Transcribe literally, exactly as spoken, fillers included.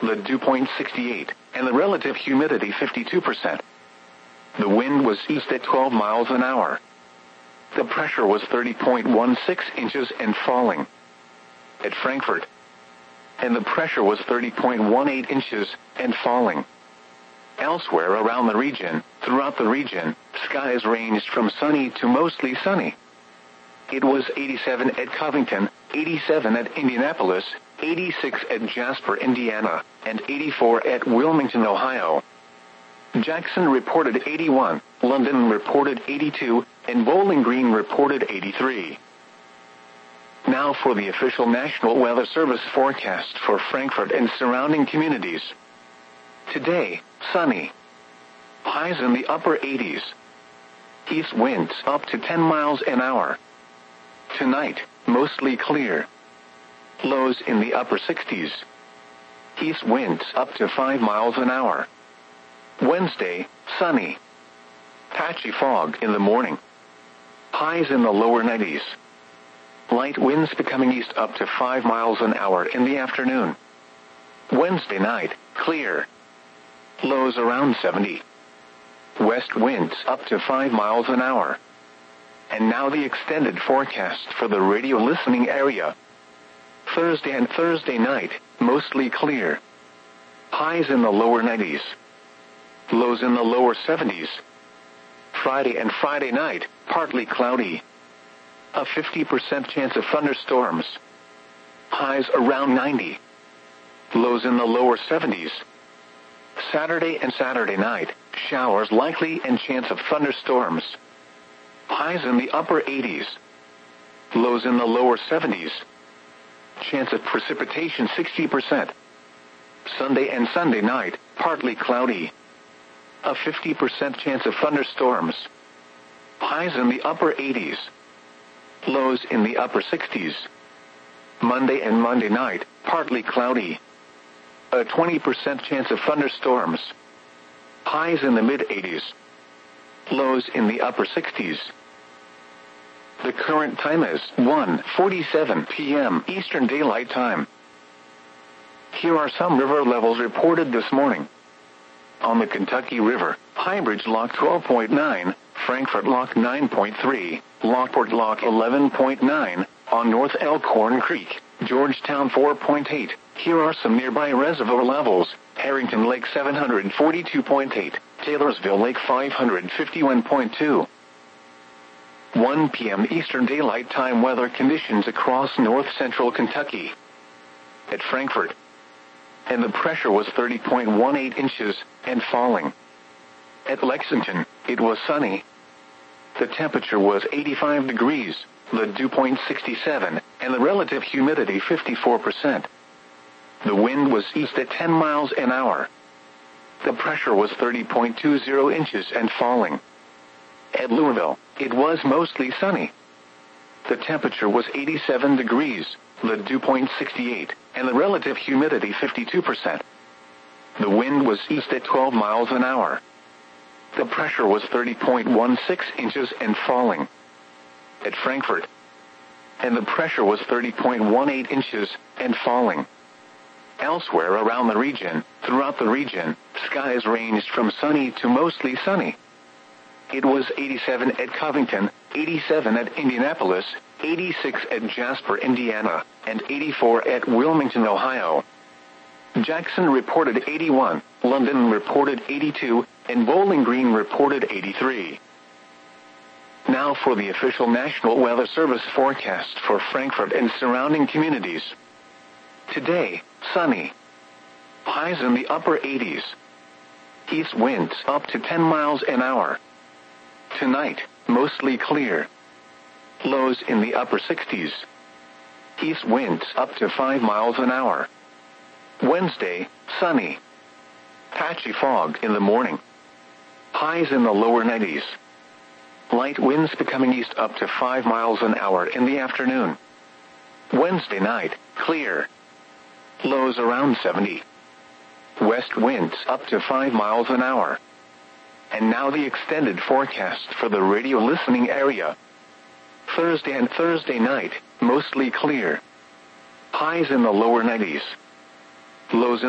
the dew point sixty-eight, and the relative humidity fifty-two percent. The wind was east at twelve miles an hour. The pressure was thirty point one six inches and falling. At Frankfurt. And the pressure was thirty point one eight inches and falling. Elsewhere around the region, throughout the region, skies ranged from sunny to mostly sunny. It was eighty-seven at Covington, eighty-seven at Indianapolis, eighty-six at Jasper, Indiana, and eighty-four at Wilmington, Ohio. Jackson reported eighty-one, London reported eighty-two, and Bowling Green reported eighty-three. Now for the official National Weather Service forecast for Frankfurt and surrounding communities. Today, sunny. Highs in the upper eighties. East winds up to ten miles an hour. Tonight, mostly clear. Lows in the upper sixties. East winds up to five miles an hour. Wednesday, sunny. Patchy fog in the morning. Highs in the lower nineties. Light winds becoming east up to five miles an hour in the afternoon. Wednesday night, clear. Lows around seventy. West winds up to five miles an hour. And now the extended forecast for the radio listening area. Thursday and Thursday night, mostly clear. Highs in the lower nineties. Lows in the lower seventies. Friday and Friday night, partly cloudy. A fifty percent chance of thunderstorms. Highs around ninety. Lows in the lower seventies. Saturday and Saturday night, showers likely and chance of thunderstorms. Highs in the upper eighties. Lows in the lower seventies. Chance of precipitation sixty percent. Sunday and Sunday night, partly cloudy. A fifty percent chance of thunderstorms. Highs in the upper eighties. Lows in the upper sixties. Monday and Monday night, partly cloudy. A twenty percent chance of thunderstorms. Highs in the mid-eighties. Lows in the upper sixties. The current time is one forty-seven p m Eastern Daylight Time. Here are some river levels reported this morning. On the Kentucky River, Highbridge Lock twelve point nine, Frankfurt Lock nine point three, Lockport Lock eleven point nine, on North Elkhorn Creek, Georgetown four point eight. Here are some nearby reservoir levels. Harrington Lake seven hundred forty-two point eight, Taylorsville Lake five hundred fifty-one point two. one p m Eastern Daylight Time weather conditions across north-central Kentucky. At Frankfurt. And the pressure was thirty point one eight inches and falling. At Lexington, it was sunny. The temperature was eighty-five degrees, the dew point sixty-seven, and the relative humidity fifty-four percent. The wind was east at ten miles an hour. The pressure was thirty point two zero inches and falling. At Louisville, it was mostly sunny. The temperature was eighty-seven degrees, the dew point sixty-eight, and the relative humidity fifty-two percent. The wind was east at twelve miles an hour. The pressure was thirty point one six inches and falling. At Frankfurt. And the pressure was thirty point one eight inches and falling. Elsewhere around the region, throughout the region, skies ranged from sunny to mostly sunny. It was eighty-seven at Covington, eighty-seven at Indianapolis, eighty-six at Jasper, Indiana, and eighty-four at Wilmington, Ohio. Jackson reported eighty-one, London reported eighty-two, and Bowling Green reported eighty-three. Now for the official National Weather Service forecast for Frankfurt and surrounding communities. Today, sunny. Highs in the upper eighties. East winds up to ten miles an hour. Tonight, mostly clear. Lows in the upper sixties. East winds up to five miles an hour. Wednesday, sunny. Patchy fog in the morning. Highs in the lower nineties. Light winds becoming east up to five miles an hour in the afternoon. Wednesday night, clear. Lows around seventy. West winds up to five miles an hour. And now the extended forecast for the radio listening area. Thursday and Thursday night, mostly clear. Highs in the lower nineties. Lows in